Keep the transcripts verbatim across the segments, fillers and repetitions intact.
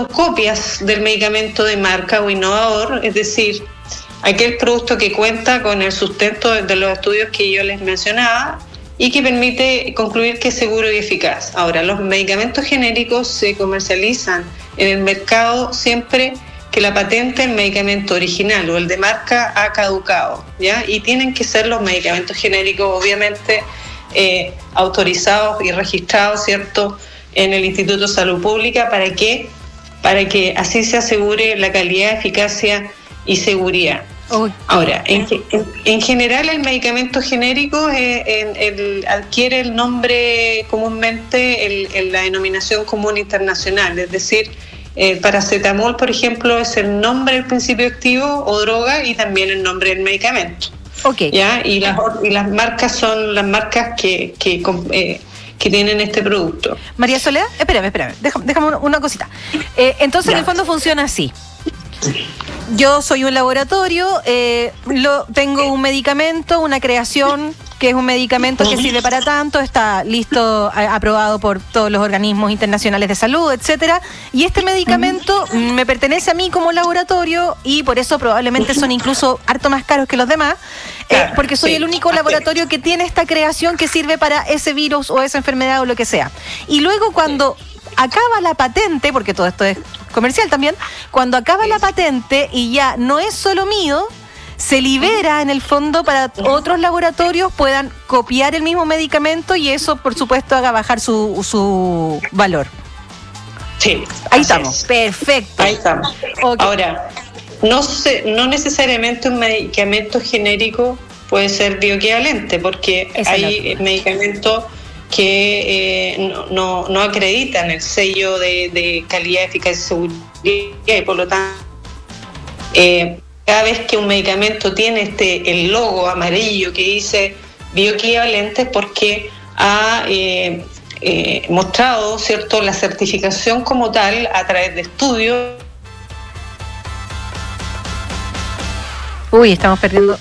son copias del medicamento de marca o innovador, es decir, aquel producto que cuenta con el sustento de los estudios que yo les mencionaba y que permite concluir que es seguro y eficaz. Ahora, los medicamentos genéricos se comercializan en el mercado siempre que la patente del medicamento original o el de marca ha caducado, ¿ya? Y tienen que ser los medicamentos genéricos, obviamente, eh, autorizados y registrados, ¿cierto?, en el Instituto de Salud Pública para que, para que así se asegure la calidad, eficacia y seguridad. Okay. Ahora, en, en, en general el medicamento genérico eh, en, el, adquiere el nombre comúnmente, el, el, la denominación común internacional, es decir, el paracetamol, por ejemplo, es el nombre del principio activo o droga y también el nombre del medicamento. Okay. ¿Ya? Y, las, y las marcas son las marcas que... que eh, que tienen este producto. María Soledad, espérame, espérame, déjame, déjame una cosita. Eh, entonces, ya. En el fondo funciona así. Yo soy un laboratorio, eh, lo, tengo un medicamento, una creación que es un medicamento que sirve para tanto, está listo, a, aprobado por todos los organismos internacionales de salud, etcétera. Y este medicamento uh-huh. me pertenece a mí como laboratorio y por eso probablemente son incluso harto más caros que los demás, eh, porque soy sí. el único laboratorio que tiene esta creación que sirve para ese virus o esa enfermedad o lo que sea. Y luego cuando acaba la patente, porque todo esto es comercial también, cuando acaba la patente y ya no es solo mío, se libera en el fondo para otros laboratorios puedan copiar el mismo medicamento y eso, por supuesto, haga bajar su, su valor. Sí. Ahí estamos. Es. Perfecto. Ahí estamos. Okay. Ahora, no, se, no necesariamente un medicamento genérico puede ser bioequivalente, porque Esa hay medicamentos que eh, no, no, no acreditan el sello de, de calidad, eficacia y seguridad y por lo tanto eh, cada vez que un medicamento tiene este el logo amarillo que dice bioequivalente es porque ha eh, eh, mostrado, ¿cierto?, la certificación como tal a través de estudios. Uy, estamos perdiendo.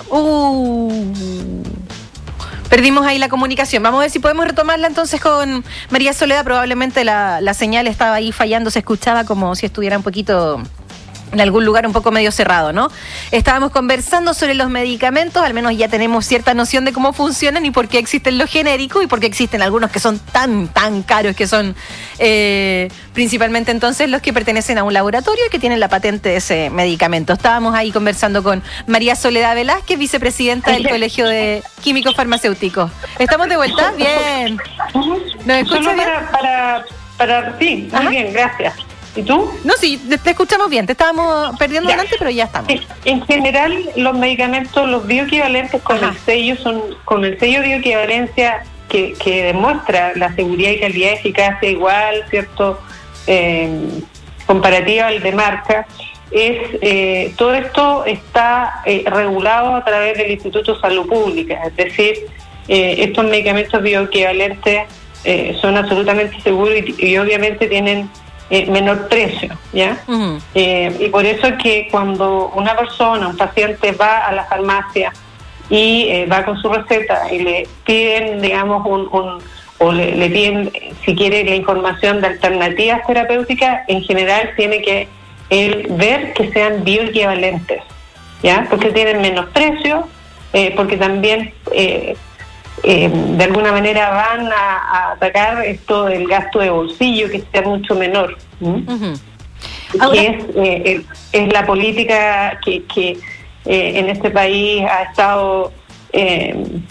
Uh. Perdimos ahí la comunicación. Vamos a ver si podemos retomarla entonces con María Soledad. Probablemente la, la señal estaba ahí fallando, se escuchaba como si estuviera un poquito en algún lugar un poco medio cerrado, ¿no? Estábamos conversando sobre los medicamentos, al menos ya tenemos cierta noción de cómo funcionan y por qué existen los genéricos y por qué existen algunos que son tan, tan caros, que son eh, principalmente entonces los que pertenecen a un laboratorio y que tienen la patente de ese medicamento. Estábamos ahí conversando con María Soledad Velázquez, vicepresidenta del Colegio de Químicos Farmacéuticos. ¿Estamos de vuelta? Bien. ¿Nos escuchas bien? Para, para, para, sí, muy Ajá. bien, gracias. ¿Y tú? No, sí, te escuchamos bien. Te estábamos perdiendo ya. delante, pero ya estamos. En general, los medicamentos, los bioequivalentes con Ajá. el sello, son con el sello de bioequivalencia que, que demuestra la seguridad y calidad, eficacia igual, ¿cierto? Eh, comparativa al de marca. Es eh, todo esto está eh, regulado a través del Instituto de Salud Pública. Es decir, eh, estos medicamentos bioequivalentes eh, son absolutamente seguros y, y obviamente tienen Eh, menor precio, ¿ya? Uh-huh. Eh, y por eso es que cuando una persona, un paciente va a la farmacia y eh, va con su receta y le piden, digamos, un, un o le, le piden, si quiere, la información de alternativas terapéuticas, en general tiene que él ver que sean bioequivalentes, ¿ya? Porque tienen menos precio, eh, porque también eh, Eh, de alguna manera van a, a atacar esto del gasto de bolsillo que sea mucho menor. ¿Mm? Uh-huh. Ahora, que es, eh, es la política que, que eh, en este país ha estado eh,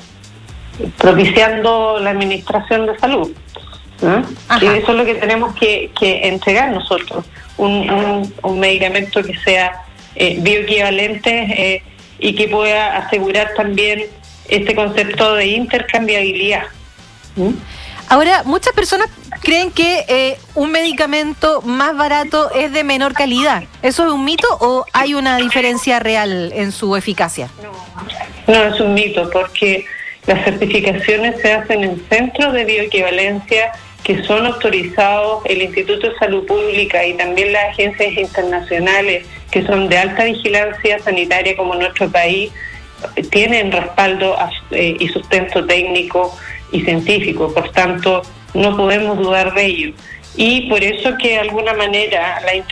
propiciando la administración de salud, ¿no? Y eso es lo que tenemos que, que entregar nosotros, un, un, un medicamento que sea eh, bioequivalente eh, y que pueda asegurar también este concepto de intercambiabilidad. ¿Mm? Ahora, muchas personas creen que eh, un medicamento más barato es de menor calidad. ¿Eso es un mito o hay una diferencia real en su eficacia? No, no es un mito, porque las certificaciones se hacen en centros de bioequivalencia que son autorizados el Instituto de Salud Pública y también las agencias internacionales que son de alta vigilancia sanitaria como nuestro país, tienen respaldo eh, y sustento técnico y científico, por tanto no podemos dudar de ello. Y por eso que de alguna manera la